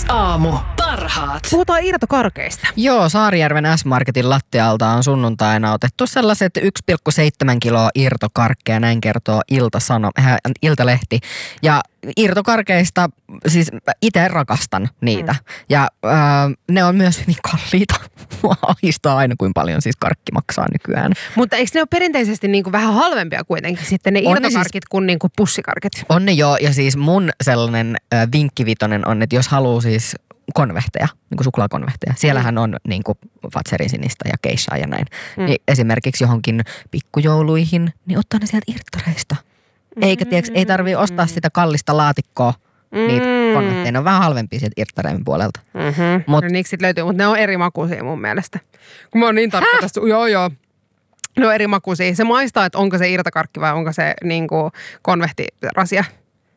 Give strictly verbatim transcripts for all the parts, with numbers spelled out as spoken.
S-aamu. Parhaat. Puhutaan irtokarkeista. Joo, Saarijärven S-Marketin lattialta on sunnuntaina otettu sellaiset yksi pilkku seitsemän kiloa irtokarkkeja, näin kertoo Ilta-Sano, äh, Iltalehti. Ja irtokarkeista, siis itse rakastan niitä. Mm. Ja äh, ne on myös hyvin kalliita. Mua ahistaa aina, kuin paljon siis karkki maksaa nykyään. Mutta eikö ne ole perinteisesti niinku vähän halvempia kuitenkin sitten ne On irtokarkit siis, kuin niinku pussikarkit? On ne joo, ja siis mun sellainen äh, vinkkivitonen on, että jos haluaa siis konvehteja, niin kuin suklaakonvehteja. Siellähän on niin kuin Fatserin sinistä ja keishaa ja näin. Mm. Niin esimerkiksi johonkin pikkujouluihin, niin ottaa ne sieltä irttareista. Eikä tiiäks, ei tarvitse ostaa sitä kallista laatikkoa. Niitä konvehteja, ne on vähän halvempia sieltä irttareiden puolelta. Mm-hmm. Mut, no niiksi sit löytyy, mutta ne on eri makuisia mun mielestä. Kun mä oon niin tarkka tästä, joo joo. Ne on eri makuisia. Se maistaa, että onko se irtokarkki vai onko se niinku konvehtirasia.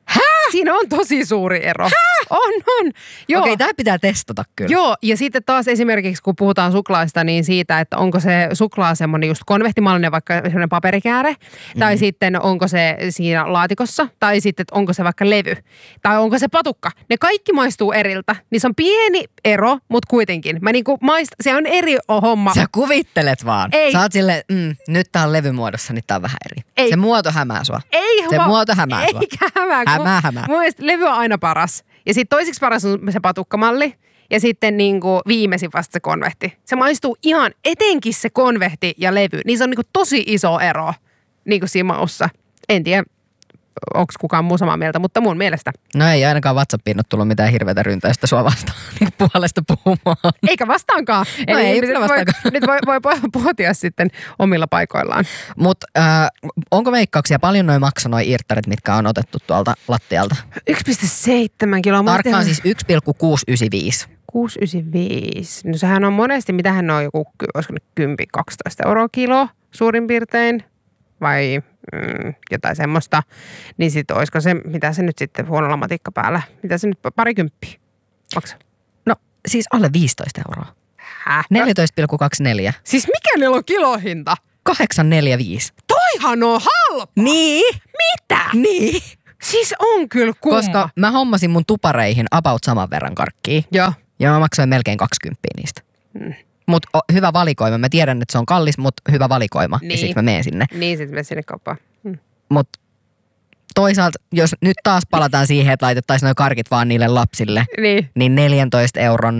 Siinä on tosi suuri ero. Hää? On, on. Joo. Okei, tämä pitää testata kyllä. Joo, ja sitten taas esimerkiksi kun puhutaan suklaista, niin siitä, että onko se suklaa semmoinen just konvehtimallinen, vaikka semmoinen paperikääre, mm-hmm. tai sitten onko se siinä laatikossa, tai sitten onko se vaikka levy, tai onko se patukka. Ne kaikki maistuu eriltä, niin se on pieni ero, mutta kuitenkin. Mä niinku maist, se on eri homma. Sä kuvittelet vaan. Ei. Sä oot silleen, mm, nyt tää on levymuodossa, niin tää on vähän eri. Ei. Se muoto hämää sua. Ei, se mä, muoto hämää sua. Eikä hämää. Hämää, hämää. Mun mielestä levy on aina paras. Ja sitten toiseksi paras on se patukkamalli. Ja sitten niinku viimeisin vasta se konvehti. Se maistuu ihan, etenkin se konvehti ja levy. Niin se on niinku tosi iso ero niinku siinä maussa. En tiedä, onko kukaan muu samaa mieltä, mutta mun mielestä. No ei ainakaan WhatsAppiin ole tullut mitään hirveätä ryntäystä sua vastaan niin puolesta puhumaan. Eikä vastaankaan. No Eli ei nyt kyllä vastaankaan. Voi, nyt voi, voi pohtia sitten omilla paikoillaan. Mutta äh, onko veikkauksia, paljon noi maksaa noi irttarit, mitkä on otettu tuolta lattialta? yksi pilkku seitsemän kiloa. Tarkkaan siis yksi pilkku kuusisataayhdeksänkymmentäviisi. kuusi yhdeksänkymmentäviisi. No sehän on monesti, mitähän on joku, olisiko ne kymmenen kaksitoista euroa kilo suurin piirtein. Vai mm, jotain semmoista. Niin sitten olisiko se, mitä se nyt sitten huonolla matikka päällä, mitä se nyt parikymppiä maksaa? No siis alle viisitoista euroa. Häh? neljätoista pilkku kaksikymmentäneljä. Siis mikä niillä on kilohinta? kahdeksan neljäkymmentäviisi. Toihan on halpa! Niin? Mitä? Niin. Siis on kyllä kumma. Koska mä hommasin mun tupareihin about saman verran karkkia. Joo. Ja mä maksoin melkein kaksikymmentä niistä. Mm. Mutta hyvä valikoima. Mä tiedän, että se on kallis, mutta hyvä valikoima. Niin. Ja sit mä menen sinne. Niin, sit menen sinne kauppaan. Mm. Mutta toisaalta, jos nyt taas palataan siihen, että laitettaisiin nuo karkit vaan niille lapsille, Niin. niin neljäntoista euron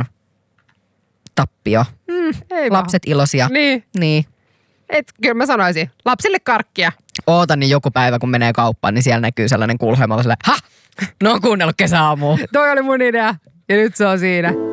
tappio. Mm, ei Lapset vaan. iloisia. Niin. Niin. Et kyllä mä sanoisin, lapsille karkkia. Ootan niin joku päivä, kun menee kauppaan, niin siellä näkyy sellainen kulhoimalla silleen, ha! No on kuunnellut kesäaamua. Toi oli mun idea. Ja nyt se on siinä.